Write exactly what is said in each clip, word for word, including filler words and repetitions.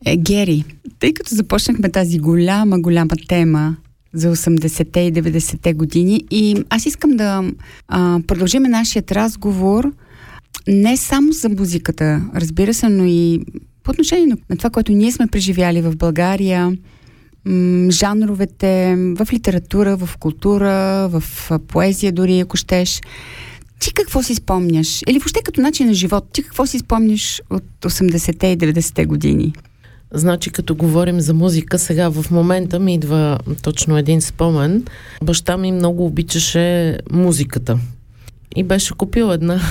Е, Гери, тъй като започнахме тази голяма, голяма тема за осемдесетте и деветдесетте години и аз искам да а, продължим нашият разговор не само за музиката, разбира се, но и по отношение на това, което ние сме преживяли в България, м- жанровете, в литература, в култура, в поезия дори, ако щеш. Ти какво си спомняш? Или въобще като начин на живот, ти какво си спомняш от осемдесетте и деветдесетте години? Значи, като говорим за музика, сега в момента ми идва точно един спомен. Баща ми много обичаше музиката. И беше купил една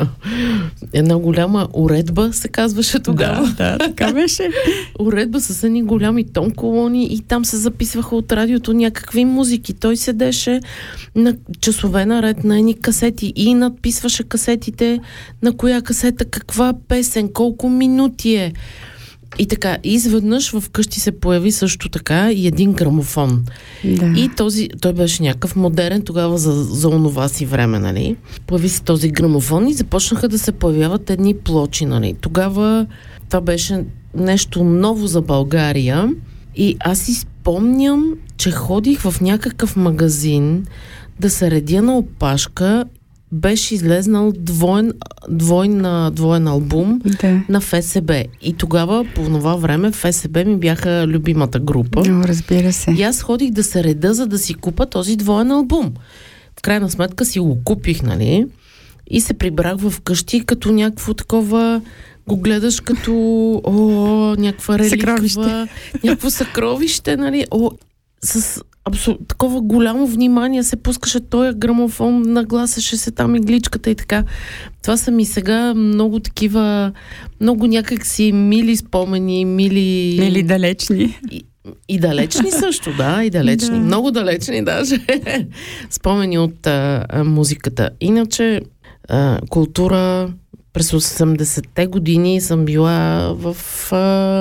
една голяма уредба, се казваше тогава. Да, да, така беше. Уредба с едни голями тон колони и там се записваха от радиото някакви музики. Той седеше на часове наред на едни касети и надписваше касетите, на коя касета каква песен, колко минути е. И така, изведнъж вкъщи се появи също така и един грамофон. Да. И този, той беше някакъв модерен тогава за, за онова си време, нали? Появи се този грамофон и започнаха да се появяват едни плочи, нали? Тогава това беше нещо ново за България и аз си спомням, че ходих в някакъв магазин да се редя на опашка. Беше излезнал двоен, двоен, двоен албум да. на ФСБ. И тогава, по това време, ФСБ ми бяха любимата група. О, разбира се. И аз ходих да се реда, за да си купа този двоен албум. В крайна сметка си го купих, нали? И се прибрах в къщи като някакво такова... Го гледаш като о, някаква реликва, съкровище. някакво съкровище, нали? О, с абсолютно такова голямо внимание се пускаше този грамофон, нагласеше се там игличката и така. Това са ми сега много такива, много някакси мили спомени, мили... Мили далечни. И, и далечни също, да, и далечни. Да. Много далечни даже. Спомени от а, а, музиката. Иначе а, култура... През осемдесетте години съм била в а,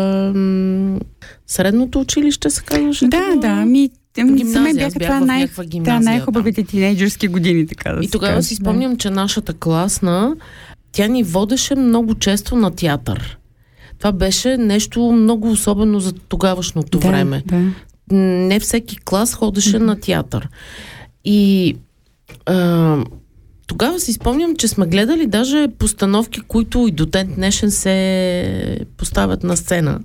м, средното училище, се казваше. Да, това? да, ми за мен бяха бях това най- да, най-хубавите тинейджърски години, така да И се тогава каже, си спомням, да. че нашата класна, тя ни водеше много често на театър. Това беше нещо много особено за тогавашното да, време. Да. Не всеки клас ходеше mm-hmm. на театър. И... А, тогава си спомням, че сме гледали даже постановки, които и до ден днешен се поставят на сцена.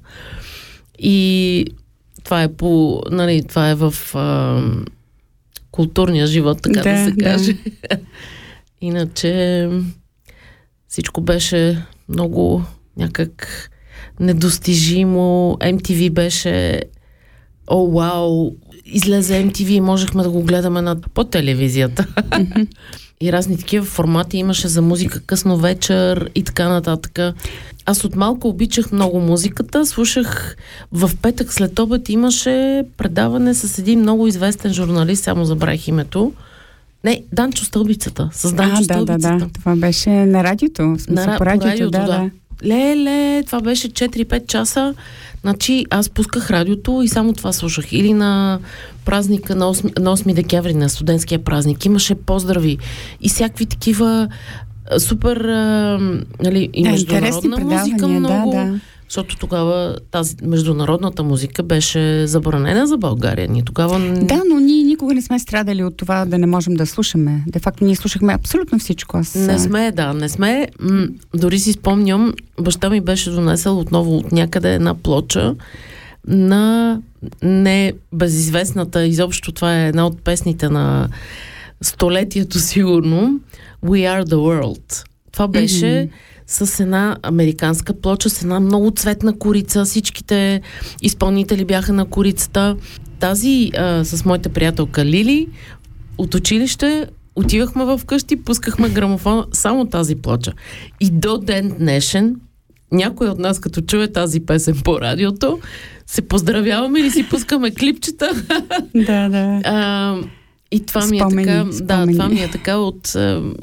И това е по, нали, това е в а, културния живот, така да, да се каже. Да. Иначе всичко беше много някак недостижимо. Ем Ти Ви беше о, вау! Излезе Ем Ти Ви и можехме да го гледаме на, по телевизията. Mm-hmm. И разни такива формати имаше за музика късно вечер и така нататък. Аз от малко обичах много музиката. Слушах в петък след обед имаше предаване с един много известен журналист, само забравих името. Не, Данчо Стълбицата. С Данчо а, Стълбицата. Да, да, да. Това беше на радиото. В смисъл, на, по радиото, радиото, да, да. Леле, това беше четири-пет часа. Значи аз пусках радиото и само това слушах. Или на празника на осми, на осми декември, на студентския празник. Имаше поздрави и всякакви такива супер, а, нали, и международна музика много. Да, да. Защото тогава тази международната музика беше забранена за България. Ние тогава... Да, но ние никога не сме страдали от това да не можем да слушаме. Де факто ние слушахме абсолютно всичко. Аз... Не сме, да, не сме. М- дори си спомням, баща ми беше донесъл отново от някъде една плоча на не безизвестната, изобщо това е една от песните на столетието сигурно, We Are The World. Това беше... Mm-hmm. с една американска плоча, с една много цветна корица. Всичките изпълнители бяха на корицата. Тази а, с моята приятелка Лили от училище отивахме в къщи, пускахме грамофон, само тази плоча. И до ден днешен някой от нас, като чуе тази песен по радиото, се поздравяваме или си пускаме клипчета. Да, да. А, и това спомени, ми е така, спомени. да, това ми е така от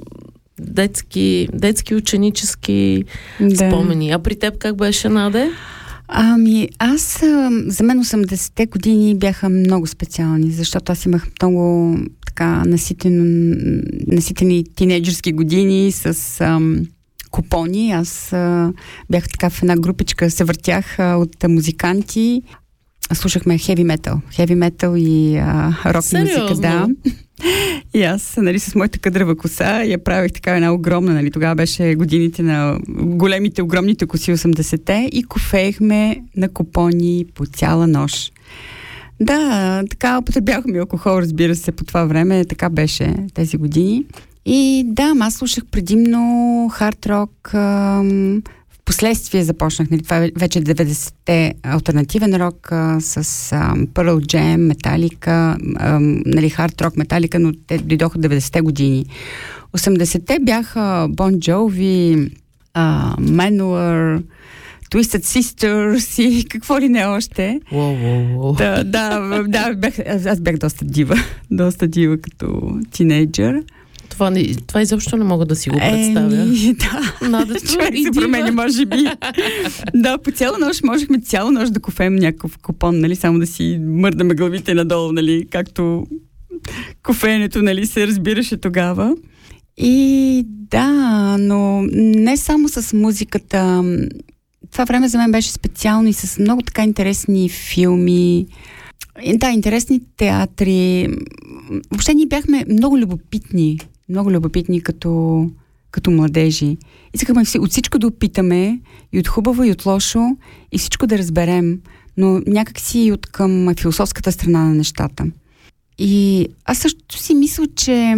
детски, детски ученически да. спомени. А при теб как беше, Наде? Ами, аз, за мен осемдесетте години бяха много специални, защото аз имах много така наситен, наситени тинейджърски години с ам, купони. Аз а, бях така в една групичка, се въртях а, от а, музиканти. Слушахме хеви метал. Хеви метал и а, рок Сериозно? музика, да. И аз, нали, с моята кадрава коса я правих така една огромна, нали, тогава беше годините на големите, огромните коси осемдесетте и кофеехме на купони по цяла нощ. Да, така употребявахме алкохол, разбира се, по това време, така беше тези години. И да, аз слушах предимно хард рок, ам, впоследствие започнах, нали, това вече деветдесетте алтернативен рок а, с ам, Pearl Jam, Metallica, ам, нали, хард рок, Metallica, но те дойдоха деветдесетте години. осемдесетте бяха Bon Jovi, а, Manowar, Twisted Sisters и какво ли не още. Уоу, уоу, уоу. Да, да, да бях, аз, аз бях доста дива, доста дива като тинейджър. Това, не, това изобщо не мога да си го представя. Еми, да. Надето Човек и се дива. промени, може би. Да, по цяла нощ можехме цяла нощ да кофеем някакъв купон, нали, само да си мърдаме главите надолу, нали, както кофеенето, нали, се разбираше тогава. И да, но не само с музиката. Това време за мен беше специално и с много така интересни филми. Да, интересни театри. Въобще ние бяхме много любопитни. Много любопитни като, като младежи. Искахме от всичко да опитаме, и от хубаво, и от лошо, и всичко да разберем, но някак си и от към философската страна на нещата. И аз също си мисля, че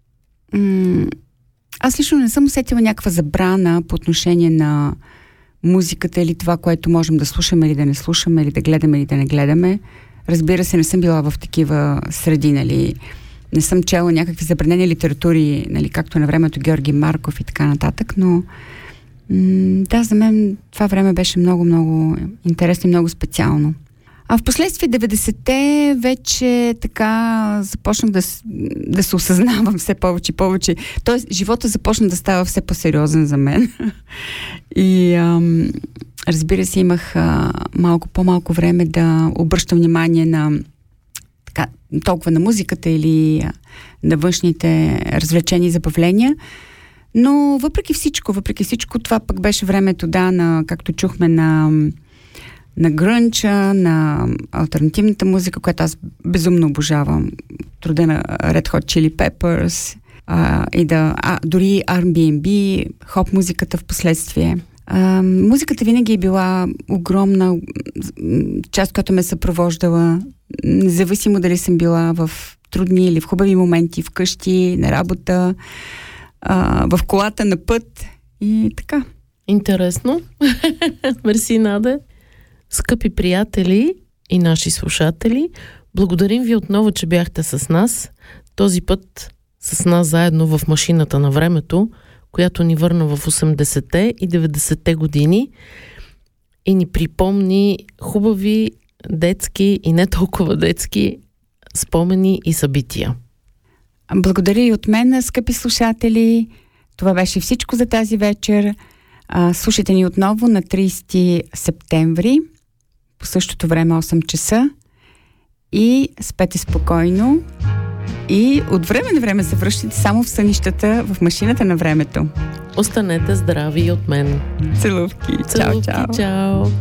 м- аз лично не съм усетила някаква забрана по отношение на музиката или това, което можем да слушаме или да не слушаме, или да гледаме или да не гледаме. Разбира се, не съм била в такива среди, нали. Не съм чела някакви забранени литератури, нали, както на времето Георги Марков и така нататък, но м- да, за мен това време беше много-много интересно и много специално. А в последствие деветдесетте вече така започнах да, да се осъзнавам все повече и повече. Тоест, живота започна да става все по-сериозен за мен. И ам, разбира се, имах а, малко по-малко време да обръщам внимание на така, толкова на музиката или а, на външните развлечения и забавления. Но въпреки всичко, въпреки всичко, това пък беше времето, да, на, както чухме, на на грънча, на алтернативната музика, която аз безумно обожавам. Труда на Red Hot Chili Peppers, а, и да, а, дори Ар енд Би енд Би, хоп музиката в последствие. А, музиката винаги е била огромна част, която ме е съпровождала, независимо дали съм била в трудни или в хубави моменти, вкъщи, на работа, а, в колата, на път и така. Интересно. Мерси, Наде. Скъпи приятели и наши слушатели, благодарим ви отново, че бяхте с нас. Този път с нас заедно в машината на времето, която ни върна в осемдесетте и деветдесетте години и ни припомни хубави детски и не толкова детски спомени и събития. Благодаря и от мен, скъпи слушатели. Това беше всичко за тази вечер. Слушайте ни отново на тридесети септември по същото време осем часа и спете спокойно и от време на време се връщате само в сънищата в машината на времето. Останете здрави и от мен. Целувки. Целувки, чао, чао. чао.